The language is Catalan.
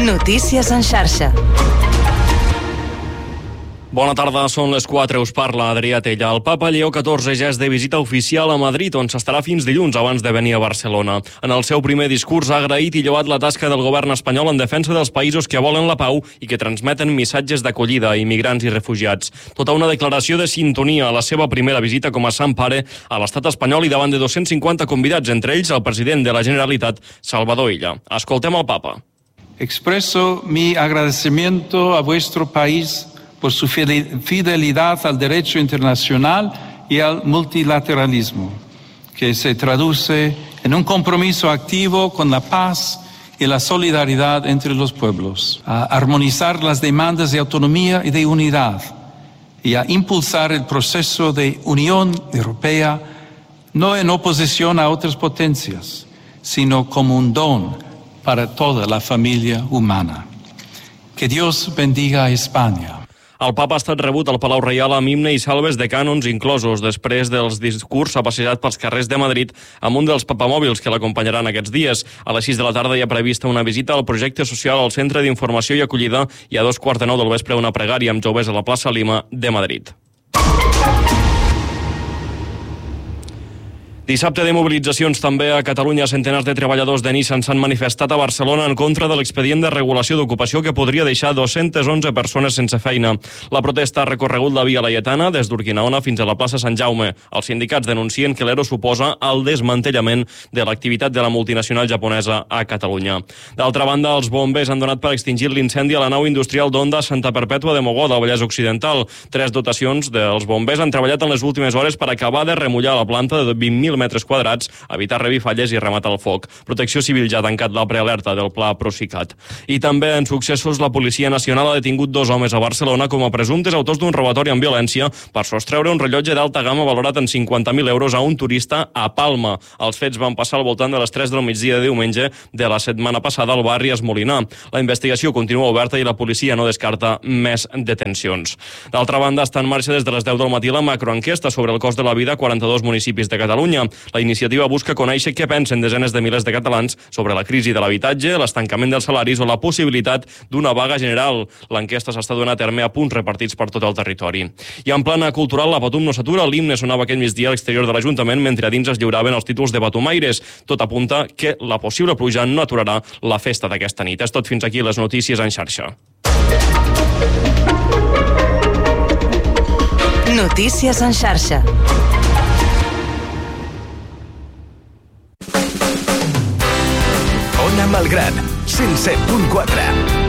Notícies en xarxa. Bona tarda, són les 4, us parla Adrià Tella. El papa Lleó XIV ja és de visita oficial a Madrid, on s'estarà fins dilluns abans de venir a Barcelona. En el seu primer discurs ha agraït i lloat la tasca del govern espanyol en defensa dels països que volen la pau i que transmeten missatges d'acollida a immigrants i refugiats. Tota una declaració de sintonia a la seva primera visita com a Sant Pare a l'estat espanyol i davant de 250 convidats, entre ells el president de la Generalitat, Salvador Illa. Escoltem el papa. Expreso mi agradecimiento a vuestro país por su fidelidad al derecho internacional y al multilateralismo, que se traduce en un compromiso activo con la paz y la solidaridad entre los pueblos, a armonizar las demandas de autonomía y de unidad, y a impulsar el proceso de Unión Europea, no en oposición a otras potencias, sino como un don para toda la familia humana. Que Dios bendiga a España. El papa ha estat rebut al Palau Reial amb himne i salves de cànons inclosos després dels discurs ha passejat pels carrers de Madrid amb un dels papamòbils que l'acompanyaran aquests dies. A les 6 de la tarda hi ha prevista una visita al projecte social al Centre d'Informació i Acollida i a 2:45 del vespre una pregària amb joves a la plaça Lima de Madrid. Dissabte de mobilitzacions també a Catalunya. Centenars de treballadors de Nissan s'han manifestat a Barcelona en contra de l'expedient de regulació d'ocupació que podria deixar 211 persones sense feina. La protesta ha recorregut la via Laietana des d'Urquinaona fins a la plaça Sant Jaume. Els sindicats denuncien que l'ERO suposa el desmantellament de l'activitat de la multinacional japonesa a Catalunya. D'altra banda, els bombers han donat per extingir l'incendi a la nau industrial d'Onda Santa Perpètua de Mogoda, al Vallès Occidental. 3 dotacions dels bombers han treballat en les últimes hores per acabar de remullar la planta de 20.000 metres quadrats, evitar revifalles i rematar el foc. Protecció Civil ja ha tancat la prealerta del pla Procicat. I també en successos la Policia Nacional ha detingut 2 homes a Barcelona com a presumptes autors d'un robatori amb violència per sostreure un rellotge d'alta gamma valorat en 50.000 euros a un turista a Palma. Els fets van passar al voltant de les 3 del migdia de diumenge de la setmana passada al barri Esmolinar. La investigació continua oberta i la policia no descarta més detencions. D'altra banda, està en marxa des de les 10 del matí la macroenquesta sobre el cost de la vida a 42 municipis de Catalunya. La iniciativa busca conèixer què pensen desenes de milers de catalans sobre la crisi de l'habitatge, l'estancament dels salaris o la possibilitat d'una vaga general. L'enquesta s'està donant a terme a punts repartits per tot el territori. I en plana cultural, la Patum no s'atura. L'himne sonava aquest migdia a l'exterior de l'Ajuntament mentre a dins es lliuraven els títols de Batumaires. Tot apunta que la possible pluja no aturarà la festa d'aquesta nit. És tot fins aquí les notícies en xarxa. Notícies en xarxa. Ona Malgrat, 107.4.